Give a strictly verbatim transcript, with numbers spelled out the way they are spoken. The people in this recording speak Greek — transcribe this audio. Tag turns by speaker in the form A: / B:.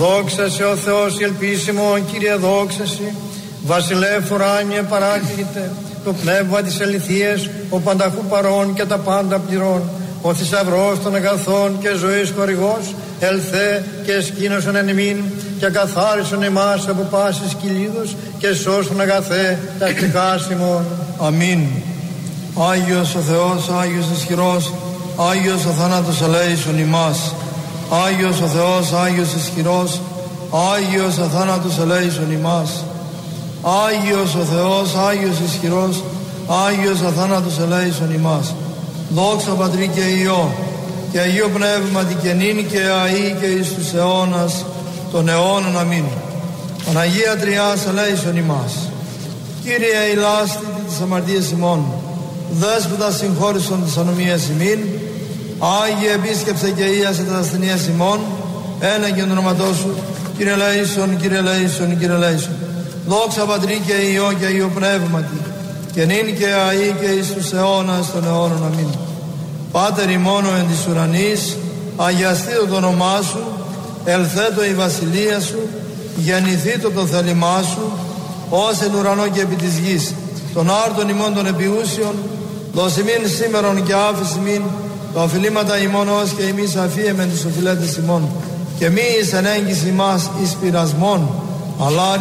A: Δόξα σε ο Θεός η ελπίσιμον, Κύριε δόξα σε. Βασιλεύ ουράνιε παράκλητε, το πνεύμα της αληθείας, ο πανταχού παρών και τα πάντα πληρών. Ο θησαυρός των αγαθών και ζωής χορηγός, ελθέ και εσκήνωσον εν ημίν και καθάρισον εμάς από πάσης κυλίδος και σώσον αγαθέ τα κτυχάς ημών.
B: Αμήν. Άγιος ο Θεός, Άγιος ισχυρός, Άγιος ο θάνατος ελέησον ημάς. Άγιος ο Θεός, Άγιος ισχυρός, Άγιος ο θάνατος ελέησον ημάς. Άγιος ο Θεός, Άγιος ισχυρός, Άγιος ο θάνατος ελέησον ημάς. Δόξα Πατρί και Υιό και Αγίο Πνεύματι και νυν και αεί και εις τους αιώνας των αιώνων. Αμήν. Παναγία Τριάς ελέησον ημάς. Κύριε ηλάστητη της αμαρτίας ημών, Δέσποτα συγχώρησον τις ανομίες ημίν, Άγιε επίσκεψε και ίασε τα ασθενείας ημών, έναγγεν το όνοματό σου, Κύριε ελέησον, Κύριε ελέησον, Κύριε ελέησον. Δόξα Πατρί και Υιό και Αγίο Πνεύματι και νυν και αεί και εις τους αιώνας των αιώνων. Αμήν. Πάτερ ημών εν της ουρανής, αγιαστήτω το όνομά σου, ελθέτω η βασιλεία σου, γεννηθήτω το θέλημά σου, ως εν ουρανό και επί της γης. Των άρτων ημών των επιούσιων, δώσ' ημίν σήμερον και άφηση ημίν, τα οφειλήματα ημών ως και εμείς αφίεμεν τους οφειλέτες ημών, και μη εις εν έγκυση μας εις πειρασμόν, αλλά